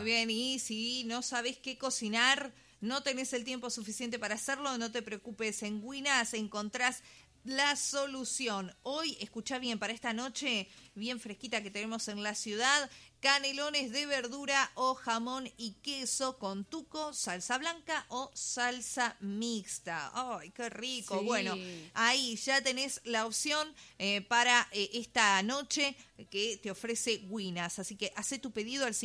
bien, y si no sabés qué cocinar, no tenés el tiempo suficiente para hacerlo, no te preocupes, en Winas encontrás la solución. Hoy, escuchá bien, para esta noche bien fresquita que tenemos en la ciudad, canelones de verdura o jamón y queso con tuco, salsa blanca o salsa mixta. ¡Ay, qué rico! Sí. Bueno, ahí ya tenés la opción para esta noche que te ofrece Winas. Así que hacé tu pedido al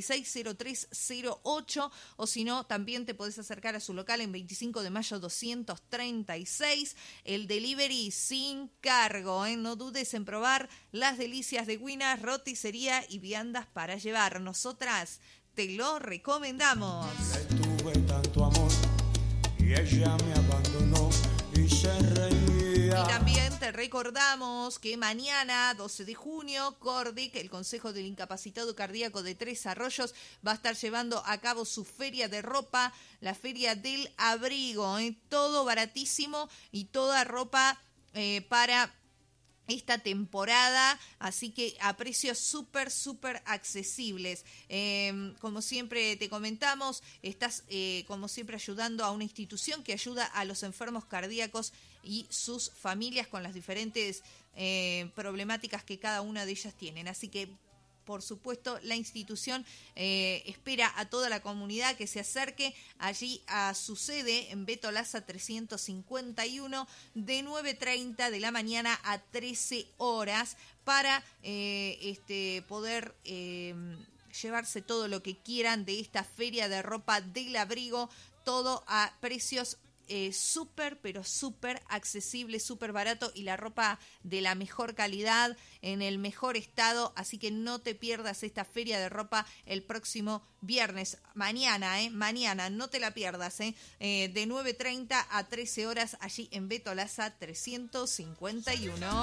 560308 o si no, también te podés acercar a su local en 25 de mayo 236. El delivery sin cargo, ¿eh? No dudes en probar las delicias de Winas, roticería y viandas para llevar. Nosotras te lo recomendamos. Le tuve tanto amor y ella me abandonó y se reía. Y también te recordamos que mañana, 12 de junio, CORDIC, el Consejo del Incapacitado Cardíaco de Tres Arroyos, va a estar llevando a cabo su feria de ropa, la Feria del Abrigo, ¿eh? Todo baratísimo y toda ropa para esta temporada, así que a precios súper accesibles. Como siempre te comentamos, estás como siempre ayudando a una institución que ayuda a los enfermos cardíacos y sus familias con las diferentes problemáticas que cada una de ellas tienen. Así que por supuesto, la institución espera a toda la comunidad que se acerque allí a su sede en Beto Laza 351 de 9:30 de la mañana a 13 horas para poder llevarse todo lo que quieran de esta feria de ropa del abrigo, todo a precios súper accesible, súper barato y la ropa de la mejor calidad, en el mejor estado, así que no te pierdas esta feria de ropa el próximo viernes, mañana, no te la pierdas, de 9:30 a 13 horas allí en Beto Laza 351.